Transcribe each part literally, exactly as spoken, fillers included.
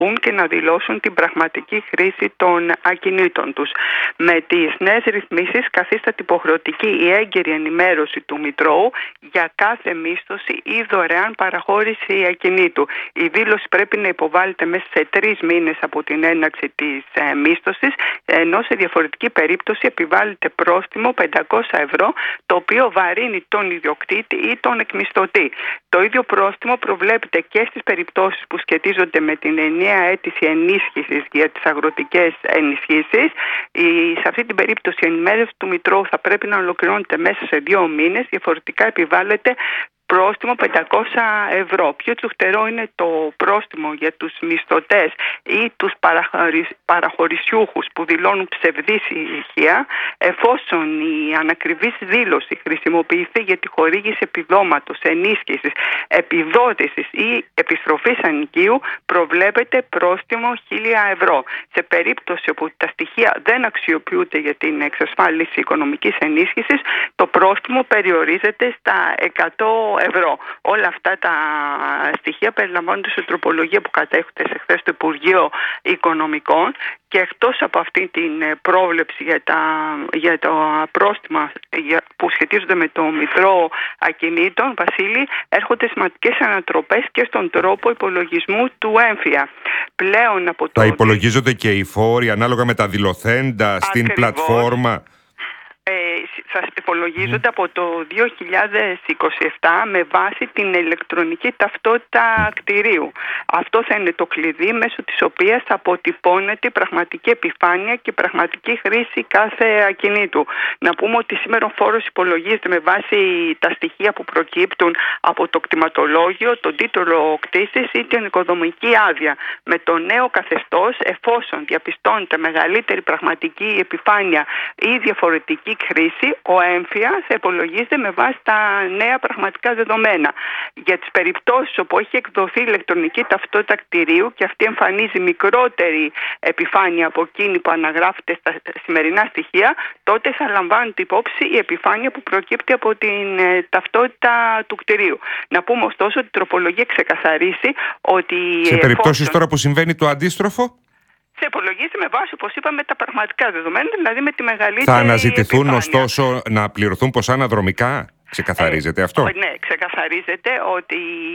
και να δηλώσουν την πραγματική χρήση των ακινήτων τους. Με τις νέες ρυθμίσεις καθίσταται υποχρεωτική η έγκαιρη ενημέρωση του Μητρώου για κάθε μίσθωση ή δωρεάν παραχώρηση ακινήτου. Η δήλωση πρέπει να υποβάλλεται μέσα σε τρεις μήνες από την έναρξη της ε, μίσθωσης, ενώ σε διαφορετική περίπτωση επιβάλλεται πρόστιμο πεντακόσια ευρώ, το οποίο βαρύνει τον ιδιοκτήτη ή τον εκμισθωτή. Το ίδιο πρόστιμο προβλέπεται και στις περιπτώσεις που σχετίζονται με την ενιαία αίτηση ενίσχυσης για τις αγροτικές ενισχύσεις. Η, σε αυτή την περίπτωση η ενημέρωση του Μητρώου θα πρέπει να ολοκληρώνεται μέσα σε δύο μήνες, διαφορετικά επιβάλλεται πρόστιμο πεντακόσια ευρώ. Πιο τσουχτερό είναι το πρόστιμο για τους μισθωτές ή τους παραχωρησιούχους που δηλώνουν ψευδή στοιχεία, εφόσον η ανακριβής δήλωση χρησιμοποιηθεί για τη χορήγηση επιδόματος, ενίσχυσης, επιδότησης ή επιστροφής ενοικίου, προβλέπεται πρόστιμο χίλια ευρώ. Σε περίπτωση όπου τα στοιχεία δεν αξιοποιούνται για την εξασφάλιση οικονομικής ενίσχυσης, το πρόστιμο περιορίζεται στα εκατό ευρώ. Όλα αυτά τα στοιχεία περιλαμβάνονται σε τροπολογία που κατέχονται σε χθες το Υπουργείο Οικονομικών, και εκτός από αυτή την πρόβλεψη για τα, για τα πρόστιμα που σχετίζονται με το Μητρό Ακινήτων, Βασίλη, έρχονται σημαντικές ανατροπές και στον τρόπο υπολογισμού του έμφυα. Πλέον από το... Θα υπολογίζονται και οι φόροι ανάλογα με τα δηλωθέντα στην Ακριβώς. πλατφόρμα. Ε, θα υπολογίζονται από το δύο χιλιάδες είκοσι επτά με βάση την ηλεκτρονική ταυτότητα κτηρίου. Αυτό θα είναι το κλειδί μέσω της οποίας θα αποτυπώνεται η πραγματική επιφάνεια και η πραγματική χρήση κάθε ακινήτου. Να πούμε ότι σήμερα ο φόρος υπολογίζεται με βάση τα στοιχεία που προκύπτουν από το κτηματολόγιο, τον τίτλο κτήσης ή την οικοδομική άδεια. Με το νέο καθεστώς, εφόσον διαπιστώνεται μεγαλύτερη πραγματική επιφάνεια ή διαφορετική χρήση, ο έμφυα θα υπολογίζεται με βάση τα νέα πραγματικά δεδομένα. Για τις περιπτώσεις όπου έχει εκδοθεί ηλεκτρονική ταυτότητα κτηρίου και αυτή εμφανίζει μικρότερη επιφάνεια από εκείνη που αναγράφεται στα σημερινά στοιχεία, τότε θα λαμβάνεται υπόψη η επιφάνεια που προκύπτει από την ε, ταυτότητα του κτηρίου. Να πούμε ωστόσο ότι η τροπολογία ξεκαθαρίσει ότι... Σε περιπτώσεις τώρα που συμβαίνει το αντίστροφο, θα υπολογίσει με βάση, όπως είπαμε, τα πραγματικά δεδομένα, δηλαδή με τη μεγαλύτερη. Θα αναζητηθούν επιφάνεια. Ωστόσο να πληρωθούν ποσά αναδρομικά. Ξεκαθαρίζεται ε, αυτό. Ναι, ξεκαθαρίζεται ότι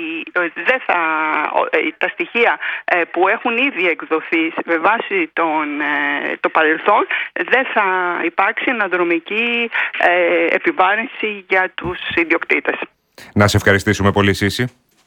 δεν θα, τα στοιχεία που έχουν ήδη εκδοθεί με βάση τον, το παρελθόν, δεν θα υπάρξει αναδρομική επιβάρυνση για τους ιδιοκτήτες. Να σε ευχαριστήσουμε πολύ, Σύση.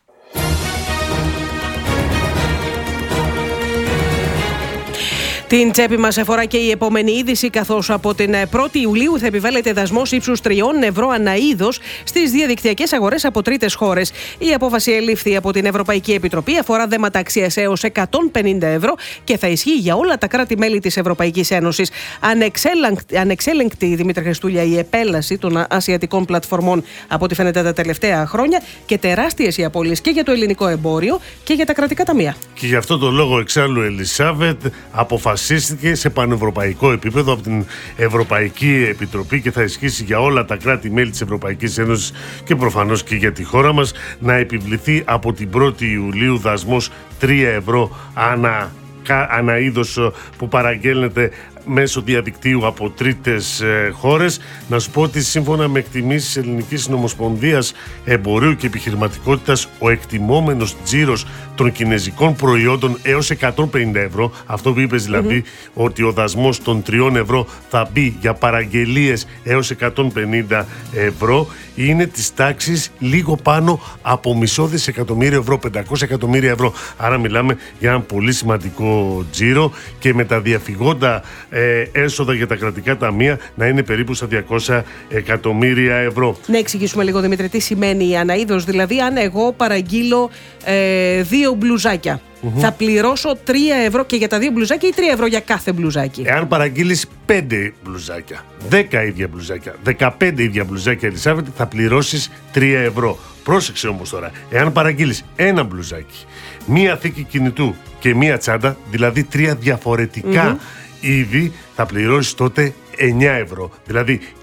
Την τσέπη μας αφορά και η επόμενη είδηση, καθώς από την πρώτη Ιουλίου θα επιβάλλεται δασμός ύψους τριών ευρώ ανά είδος στις διαδικτυακές αγορές από τρίτες χώρες. Η απόφαση ελήφθη από την Ευρωπαϊκή Επιτροπή, αφορά δέματα αξίας έως εκατόν πενήντα ευρώ και θα ισχύει για όλα τα κράτη-μέλη της Ευρωπαϊκής Ένωσης. Ανεξέλεγκτη, ανεξέλεγκτη Δημήτρη Χριστούλια, η επέλαση των ασιατικών πλατφορμών από ό,τι φαίνεται τα τελευταία χρόνια, και τεράστιες οι απώλειες και για το ελληνικό εμπόριο και για τα κρατικά ταμεία. Και γι' αυτό το λόγο, εξάλλου, Ελισάβετ, αποφασίστηκε σε πανευρωπαϊκό επίπεδο από την Ευρωπαϊκή Επιτροπή και θα ισχύσει για όλα τα κράτη-μέλη της Ευρωπαϊκής Ένωσης και προφανώς και για τη χώρα μας, να επιβληθεί από την πρώτη Ιουλίου δασμός τρία ευρώ ανά, ανά είδος που παραγγέλνεται μέσω διαδικτύου από τρίτες ε, χώρες. Να σου πω ότι σύμφωνα με εκτιμήσεις Ελληνικής Συνομοσπονδίας Εμπορίου και Επιχειρηματικότητας, ο εκτιμόμενος τζίρος των κινέζικων προϊόντων έως εκατόν πενήντα ευρώ, αυτό που είπες δηλαδή, mm-hmm. ότι ο δασμός των τριών ευρώ θα μπει για παραγγελίες έως εκατόν πενήντα ευρώ, είναι της τάξης λίγο πάνω από μισό δισεκατομμύριο ευρώ, πεντακόσια εκατομμύρια ευρώ. Άρα μιλάμε για ένα πολύ σημαντικό τζίρο, και με τα διαφυγόντα ε, έσοδα για τα κρατικά ταμεία να είναι περίπου στα διακόσια εκατομμύρια ευρώ. Να εξηγήσουμε λίγο, Δημήτρη, τι σημαίνει η αναείδος. Δηλαδή, αν εγώ παραγγείλω ε, δύο μπλουζάκια, mm-hmm. θα πληρώσω τρία ευρώ και για τα δύο μπλουζάκια ή τρία ευρώ για κάθε μπλουζάκι? Εάν παραγγείλεις πέντε μπλουζάκια, δέκα ίδια μπλουζάκια, δεκαπέντε ίδια μπλουζάκια, Ελισάβετ, θα πληρώσεις τρία ευρώ. Πρόσεξε όμως τώρα, εάν παραγγείλεις ένα μπλουζάκι, μία θήκη κινητού και μία τσάντα, δηλαδή τρία διαφορετικά mm-hmm. είδη, θα πληρώσεις τότε εννιά ευρώ. Δηλαδή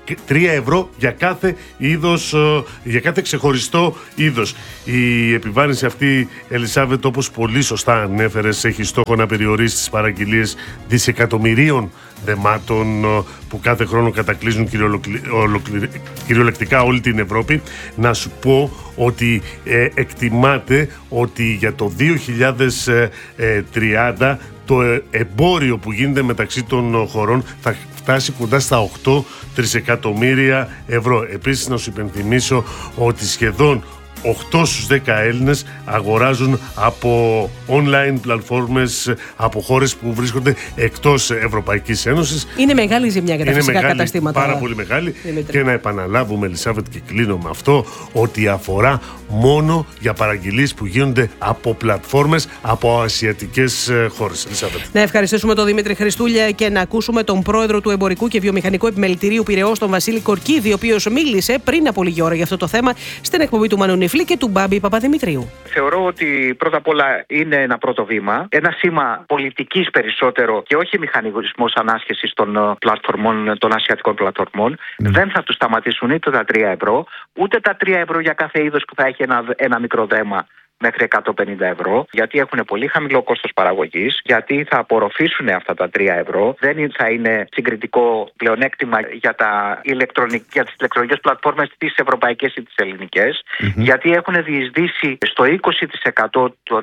τρία ευρώ για κάθε είδος, για κάθε ξεχωριστό είδος. Η επιβάρυνση αυτή, Ελισάβετ, όπως πολύ σωστά ανέφερες, έχει στόχο να περιορίσει τις παραγγελίες δισεκατομμυρίων δεμάτων που κάθε χρόνο κατακλείζουν κυριολεκτικά όλη την Ευρώπη. Να σου πω ότι ε, εκτιμάται ότι για το δύο χιλιάδες τριάντα το εμπόριο που γίνεται μεταξύ των χωρών θα φτάσει κοντά στα οκτώ τρισεκατομμύρια ευρώ. Επίσης, να σου υπενθυμίσω ότι σχεδόν οκτώ στους δέκα Έλληνες αγοράζουν από online πλατφόρμες από χώρες που βρίσκονται εκτός Ευρωπαϊκής Ένωσης. Είναι μεγάλη ζημιά για τα Είναι φυσικά μεγάλη, καταστήματα. πάρα πολύ μεγάλη. Δημήτρη. Και να επαναλάβουμε, Ελισάβετ, και κλείνω με αυτό, ότι αφορά μόνο για παραγγελίες που γίνονται από πλατφόρμες από ασιατικές χώρες. Ελισάβετ. Να ευχαριστήσουμε τον Δημήτρη Χριστούλια και να ακούσουμε τον πρόεδρο του Εμπορικού και Βιομηχανικού Επιμελητηρίου Πειραιώς, τον Βασίλη Κορκίδη, ο οποίος μίλησε πριν από λίγη ώρα για αυτό το θέμα στην εκπομπή του Μανου Νιφλή και του Μπάμπη Παπαδημητρίου. Θεωρώ ότι πρώτα απ' όλα είναι ένα πρώτο βήμα, ένα σήμα πολιτικής περισσότερο και όχι μηχανισμός ανάσχεσης των πλατφορμών, των ασιατικών πλατφορμών. Mm. Δεν θα τους σταματήσουν είτε τα τρία ευρώ, ούτε τα τρία ευρώ για κάθε είδος που θα έχει ένα, ένα μικρό δέμα μέχρι εκατόν πενήντα ευρώ, γιατί έχουν πολύ χαμηλό κόστος παραγωγής, γιατί θα απορροφήσουν αυτά τα τρία ευρώ, δεν θα είναι συγκριτικό πλεονέκτημα για, τα ηλεκτρονικ... για τις ηλεκτρονικές πλατφόρμες τις ευρωπαϊκές ή τις ελληνικές, mm-hmm. γιατί έχουν διεισδύσει στο είκοσι τοις εκατό των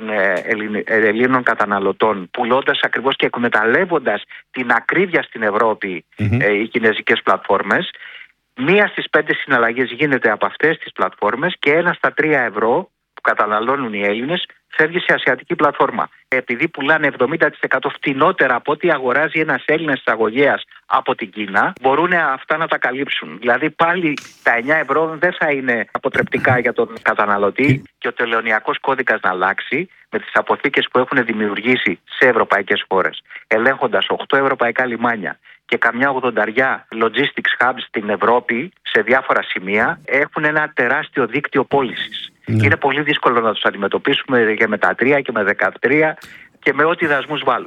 Ελλήνων καταναλωτών, πουλώντας ακριβώς και εκμεταλλεύοντας την ακρίβεια στην Ευρώπη mm-hmm. ε, οι κινέζικες πλατφόρμες. Μία στις πέντε συναλλαγές γίνεται από αυτές τις πλατφόρμες και ένα στα τρία ευρώ που καταναλώνουν οι Έλληνες φεύγει σε ασιατική πλατφόρμα. Επειδή πουλάνε εβδομήντα τοις εκατό φτηνότερα από ό,τι αγοράζει ένας Έλληνας εισαγωγέας από την Κίνα, μπορούν αυτά να τα καλύψουν. Δηλαδή πάλι τα εννιά ευρώ δεν θα είναι αποτρεπτικά για τον καταναλωτή και ο τελωνειακός κώδικας να αλλάξει με τις αποθήκες που έχουν δημιουργήσει σε ευρωπαϊκές χώρες, ελέγχοντας οκτώ ευρωπαϊκά λιμάνια και καμιά ογδονταριά logistics hubs στην Ευρώπη σε διάφορα σημεία, έχουν ένα τεράστιο δίκτυο πώλησης. Ναι. Είναι πολύ δύσκολο να τους αντιμετωπίσουμε και με τα τρία και με δεκατρία και με ό,τι δασμούς βάλουν.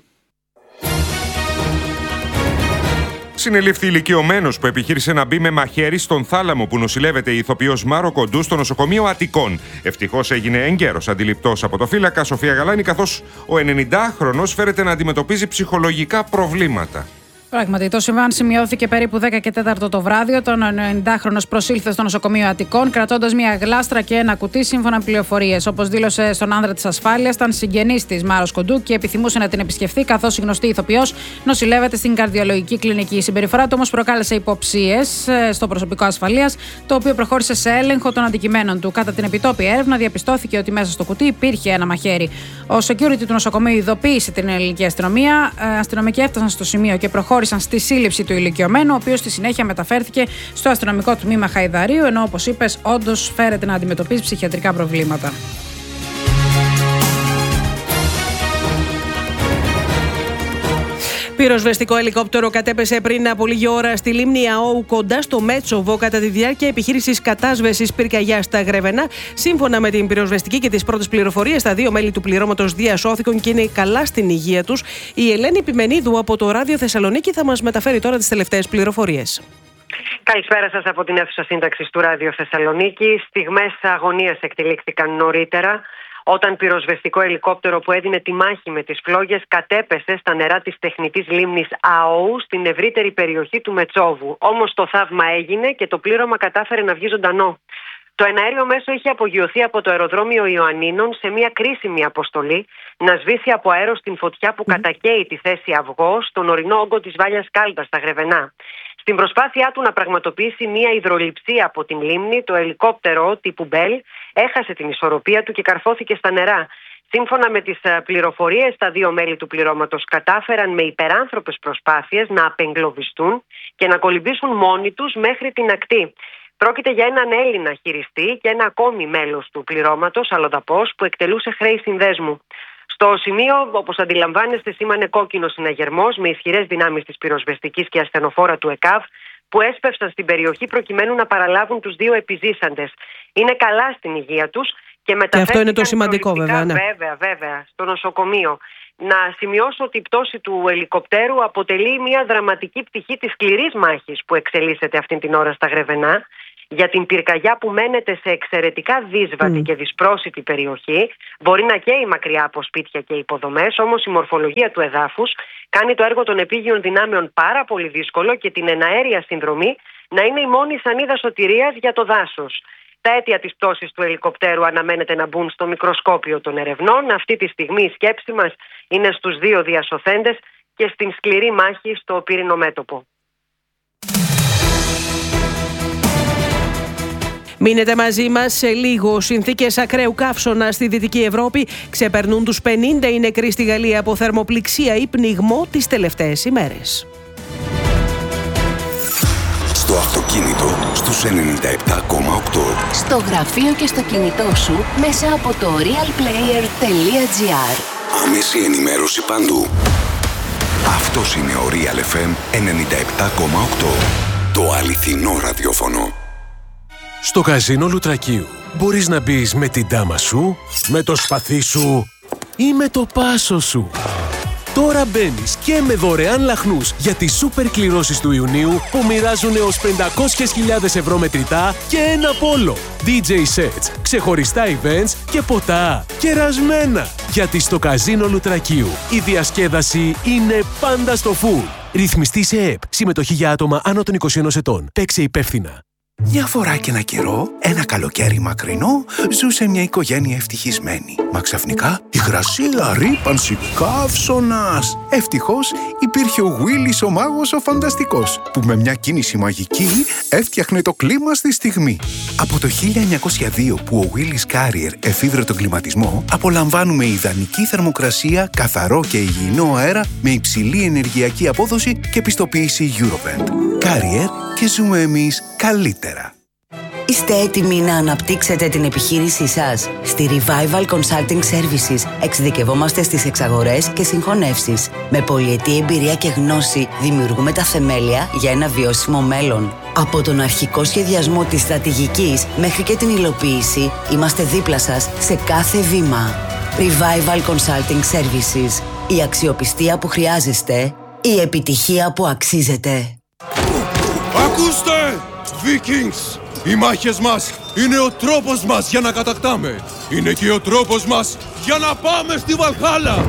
Συνελήφθη ηλικιωμένος που επιχείρησε να μπει με μαχαίρι στον θάλαμο που νοσηλεύεται η ηθοποιός Μάρο Κοντού στο νοσοκομείο Αττικών. Ευτυχώς έγινε εγκαίρος αντιληπτός από το φύλακα Σοφία Γαλάνη, καθώς ο ενενηντάχρονος φέρεται να αντιμετωπίζει ψυχολογικά προβλήματα. Πράγματι, το συμβάν σημειώθηκε περίπου δέκα και τέσσερα το βράδυ, όταν ο ενενηντάχρονος προσήλθε στο νοσοκομείο Αττικών, κρατώντας μια γλάστρα και ένα κουτί, σύμφωνα με πληροφορίες. Όπως δήλωσε στον άνδρα της ασφάλειας, ήταν συγγενής της Μάρος Κοντού και επιθυμούσε να την επισκεφθεί, καθώς η γνωστή ηθοποιός νοσηλεύεται στην καρδιολογική κλινική. Η συμπεριφορά του όμως προκάλεσε υποψίες στο προσωπικό ασφαλείας, το οποίο προχώρησε σε έλεγχο των αντικειμένων του. Κατά την επιτόπια έρευνα, διαπιστώθηκε ότι μέσα στο κουτί υπήρχε ένα μαχαίρι. Ο security του νοσοκομείου ειδοποίησε την ελληνική αστυνομία. Αστυνομικοί έφτασαν στο σημείο και προχώρησαν στη σύλληψη του ηλικιωμένου, ο οποίος στη συνέχεια μεταφέρθηκε στο αστυνομικό τμήμα Χαϊδαρίου, ενώ, όπως είπες, όντως φέρεται να αντιμετωπίζει ψυχιατρικά προβλήματα. Πυροσβεστικό ελικόπτερο κατέπεσε πριν από λίγη ώρα στη λίμνη Αόου κοντά στο Μέτσοβο κατά τη διάρκεια επιχείρησης κατάσβεσης πυρκαγιάς στα Γρεβενά. Σύμφωνα με την πυροσβεστική και τις πρώτες πληροφορίες, τα δύο μέλη του πληρώματος διασώθηκαν και είναι καλά στην υγεία τους. Η Ελένη Επιμενίδου από το Ράδιο Θεσσαλονίκη θα μας μεταφέρει τώρα τις τελευταίες πληροφορίες. Καλησπέρα σας από την αίθουσα σύνταξης του Ράδιο Θεσσαλονίκη. Στιγμές αγωνίας εκτελήχθηκαν νωρίτερα, όταν πυροσβεστικό ελικόπτερο που έδινε τη μάχη με τις φλόγες κατέπεσε στα νερά της τεχνητής λίμνης Αόου στην ευρύτερη περιοχή του Μετσόβου. Όμως το θαύμα έγινε και το πλήρωμα κατάφερε να βγει ζωντανό. Το εναέριο μέσο είχε απογειωθεί από το αεροδρόμιο Ιωαννίνων σε μια κρίσιμη αποστολή να σβήσει από αέρος την φωτιά που mm. κατακαίει τη θέση Αυγό στον ορεινό όγκο της Βάλιας Κάλτας στα Γρεβενά. Στην προσπάθειά του να πραγματοποιήσει μια υδρολειψία από την λίμνη, το ελικόπτερο τύπου Μπέλ έχασε την ισορροπία του και καρφώθηκε στα νερά. Σύμφωνα με τις πληροφορίες, τα δύο μέλη του πληρώματος κατάφεραν με υπεράνθρωπες προσπάθειες να απεγκλωβιστούν και να κολυμπήσουν μόνοι τους μέχρι την ακτή. Πρόκειται για έναν Έλληνα χειριστή και ένα ακόμη μέλος του πληρώματος, αλλοδαπός, που εκτελούσε χρέη συνδέσμου. Στο σημείο, όπως αντιλαμβάνεστε, σήμανε κόκκινο συναγερμός με ισχυρές δυνάμεις της πυροσβεστικής και ασθενοφόρα του ΕΚΑΒ, που έσπευσαν στην περιοχή προκειμένου να παραλάβουν τους δύο επιζήσαντες. Είναι καλά στην υγεία τους και μεταφέρθηκαν. Και αυτό είναι το σημαντικό, βέβαια. Ναι. Βέβαια, βέβαια, στο νοσοκομείο. Να σημειώσω ότι η πτώση του ελικοπτέρου αποτελεί μια δραματική πτυχή της σκληρής μάχης που εξελίσσεται αυτή την ώρα στα Γρεβενά για την πυρκαγιά που μένεται σε εξαιρετικά δύσβατη mm. και δυσπρόσιτη περιοχή. Μπορεί να καίει μακριά από σπίτια και υποδομές, όμως η μορφολογία του εδάφους κάνει το έργο των επίγειων δυνάμεων πάρα πολύ δύσκολο και την εναέρια συνδρομή να είναι η μόνη σανίδα σωτηρίας για το δάσος. Τα αίτια της πτώσης του ελικοπτέρου αναμένεται να μπουν στο μικροσκόπιο των ερευνών. Αυτή τη στιγμή η σκέψη μας είναι στους δύο διασωθέντες και στην σκληρή μάχη στο πύρινο μέτωπο. Μείνετε μαζί μας σε λίγο. Συνθήκες ακραίου καύσωνα στη Δυτική Ευρώπη ξεπερνούν τους πενήντα οι νεκροί στη Γαλλία από θερμοπληξία ή πνιγμό τις τελευταίες ημέρες. Στο αυτοκίνητο στους ενενήντα επτά κόμμα οκτώ. Στο γραφείο και στο κινητό σου μέσα από το real player τελεία τζι άρ. Άμεση ενημέρωση παντού. Αυτός είναι ο Real εφ εμ ενενήντα επτά κόμμα οκτώ. Το αληθινό ραδιόφωνο. Στο καζίνο Λουτρακίου μπορείς να μπεις με την τάμα σου, με το σπαθί σου ή με το πάσο σου. Τώρα μπαίνεις και με δωρεάν λαχνούς για τις σούπερ κληρώσεις του Ιουνίου που μοιράζουν έως πεντακόσιες χιλιάδες ευρώ μετρητά και ένα πόλο. ντι τζέι sets, ξεχωριστά events και ποτά. Κερασμένα! Γιατί στο καζίνο Λουτρακίου η διασκέδαση είναι πάντα στο full. Ρυθμιστή σε ΕΕΠ. Συμμετοχή για άτομα άνω των είκοσι ενός ετών. Παίξε υπεύθυνα. Μια φορά και ένα καιρό, ένα καλοκαίρι μακρινό, ζούσε μια οικογένεια ευτυχισμένη. Μα ξαφνικά, υγρασία, ρύπανση, καύσωνας. Ευτυχώς υπήρχε ο Γουίλης ο μάγος ο φανταστικός, που με μια κίνηση μαγική έφτιαχνε το κλίμα στη στιγμή. Από το χίλια εννιακόσια δύο που ο Willis Carrier εφήβρε τον κλιματισμό, απολαμβάνουμε ιδανική θερμοκρασία, καθαρό και υγιεινό αέρα με υψηλή ενεργειακή απόδοση και πιστοποίηση Eurovent. Carrier και ζούμε εμείς καλύτερα. Είστε έτοιμοι να αναπτύξετε την επιχείρησή σας? Στη Revival Consulting Services εξειδικευόμαστε στις εξαγορές και συγχωνεύσεις. Με πολυετή εμπειρία και γνώση δημιουργούμε τα θεμέλια για ένα βιώσιμο μέλλον. Από τον αρχικό σχεδιασμό της στρατηγικής μέχρι και την υλοποίηση, είμαστε δίπλα σας σε κάθε βήμα. Revival Consulting Services. Η αξιοπιστία που χρειάζεστε, η επιτυχία που αξίζετε. Ακούστε, Vikings! Οι μάχες μας είναι ο τρόπος μας για να κατακτάμε. Είναι και ο τρόπος μας για να πάμε στη Βαλχάλα.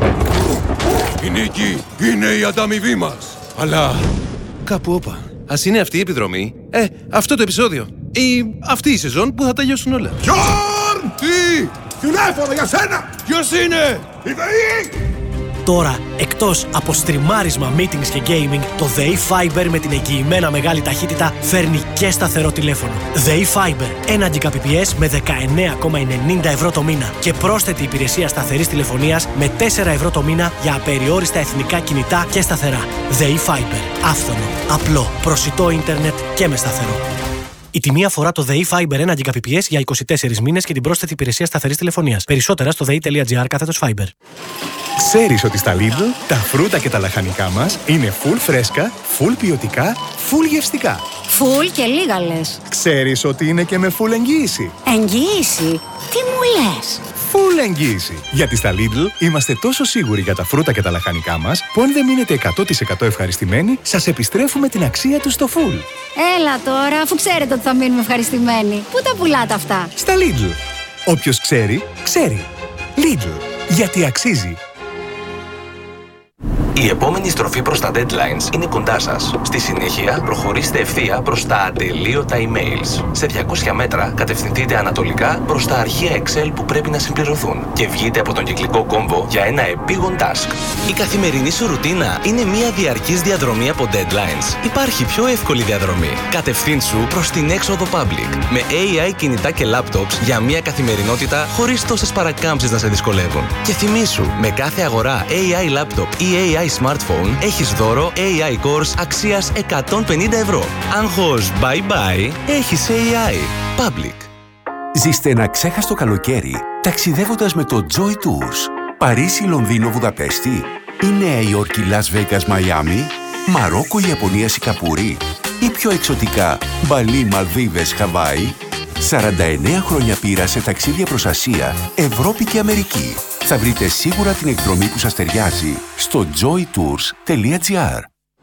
Η νίκη είναι η ανταμοιβή μας. Αλλά κάπου όπα. Ας είναι αυτή η επιδρομή, ε, αυτό το επεισόδιο ή αυτή η σεζόν που θα τελειώσουν όλα. Γιόρν! Τι! Τηλέφωνο για σένα! Ποιος είναι? Η ΔΕΗ! Τώρα, εκτός από στριμάρισμα, meetings και gaming, το ΔΕΗ Fiber με την εγγυημένα μεγάλη ταχύτητα φέρνει και σταθερό τηλέφωνο. ΔΕΗ Fiber, ένα Gbps με δεκαεννέα κόμμα ενενήντα ευρώ το μήνα και πρόσθετη υπηρεσία σταθερής τηλεφωνίας με τέσσερα ευρώ το μήνα για απεριόριστα εθνικά κινητά και σταθερά. ΔΕΗ Fiber, άφθονο, απλό, προσιτό ίντερνετ και με σταθερό. Η τιμή αφορά το ΔΕΗ Fiber ένα Gbps για είκοσι τέσσερις μήνες και την πρόσθετη υπηρεσία σταθερής τηλεφωνίας. Περισσότερα στο δei.gr κάθετος Fiber. Ξέρεις ότι στα Lidl τα φρούτα και τα λαχανικά μας είναι full φρέσκα, full ποιοτικά, full γευστικά. Full και λίγα λες. Ξέρεις ότι είναι και με full εγγύηση. Εγγύηση? Τι μου λες? Full εγγύηση. Γιατί στα Lidl είμαστε τόσο σίγουροι για τα φρούτα και τα λαχανικά μας που αν δεν μείνετε εκατό τοις εκατό ευχαριστημένοι, σας επιστρέφουμε την αξία τους στο full. Έλα τώρα, αφού ξέρετε ότι θα μείνουμε ευχαριστημένοι. Πού τα πουλάτε αυτά? Στα Lidl. Όποιος ξέρει, ξέρει. Lidl. Γιατί αξίζει. Η επόμενη στροφή προς τα deadlines είναι κοντά σας. Στη συνέχεια, προχωρήστε ευθεία προς τα ατελείωτα emails. Σε διακόσια μέτρα, κατευθυνθείτε ανατολικά προς τα αρχεία Excel που πρέπει να συμπληρωθούν και βγείτε από τον κυκλικό κόμβο για ένα επίγον task. Η καθημερινή σου ρουτίνα είναι μια διαρκής διαδρομή από deadlines. Υπάρχει πιο εύκολη διαδρομή. Κατευθύνσου προς την έξοδο public με έι άι κινητά και laptops για μια καθημερινότητα χωρίς τόσες παρακάμψεις να σε δυσκολεύουν. Και θυμήσου, με κάθε αγορά έι άι laptop ή έι άι smartphone έχεις δώρο έι άι Course αξίας εκατόν πενήντα ευρώ. Άγχος bye bye, έχεις έι άι. Public. Ζήστε ένα ξέχαστο καλοκαίρι ταξιδεύοντας με το Joy Tours. Παρίσι, Λονδίνο, Βουδαπέστη ή Νέα Υόρκη, Las Vegas, Μαϊάμι, Μαρόκο, Ιαπωνία, Σικαπούρη ή πιο εξωτικά Μπαλί, Μαλδίβες, Χαβάη. σαράντα εννέα χρόνια πείρα σε ταξίδια προς Ασία, Ευρώπη και Αμερική. Θα βρείτε σίγουρα την εκδρομή που σας ταιριάζει στο joy tours τελεία gr.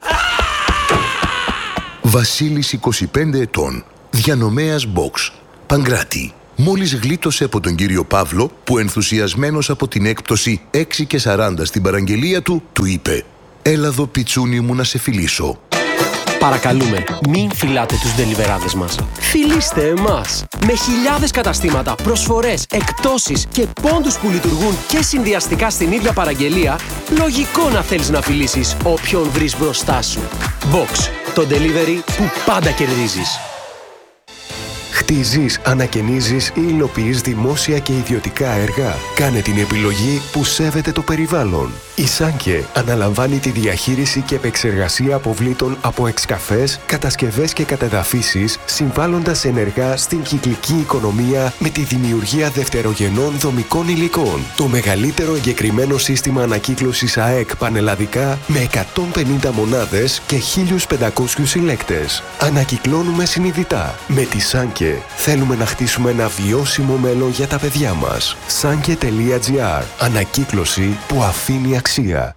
Βασίλης, είκοσι πέντε ετών, διανομέας box, Παγκράτη. Μόλις γλίτωσε από τον κύριο Παύλο που ενθουσιασμένος από την έκπτωση έξι και σαράντα στην παραγγελία του, του είπε «Έλα εδώ πιτσούνι μου να σε φιλήσω». Παρακαλούμε, μην φυλάτε τους ντελιβεράδες μας. Φιλήστε εμάς! Με χιλιάδες καταστήματα, προσφορές, εκπτώσεις και πόντους που λειτουργούν και συνδυαστικά στην ίδια παραγγελία, λογικό να θέλεις να φιλήσεις όποιον βρεις μπροστά σου. Box, το delivery που πάντα κερδίζεις. Χτίζεις, ανακαινίζεις ή υλοποιείς δημόσια και ιδιωτικά έργα. Κάνε την επιλογή που σέβεται το περιβάλλον. Η Σάνκε αναλαμβάνει τη διαχείριση και επεξεργασία αποβλήτων από εξκαφές, κατασκευές και κατεδαφίσεις, συμβάλλοντας ενεργά στην κυκλική οικονομία με τη δημιουργία δευτερογενών δομικών υλικών. Το μεγαλύτερο εγκεκριμένο σύστημα ανακύκλωσης ΑΕΚ πανελλαδικά με εκατόν πενήντα μονάδες και χίλιους πεντακόσιους συλλέκτες. Ανακυκλώνουμε συνειδητά. Με τη Σάνκε θέλουμε να χτίσουμε ένα βιώσιμο μέλλον για τα παιδιά μας. Sanke τελεία gr. Ανακύκλωση που αφήνει αξία.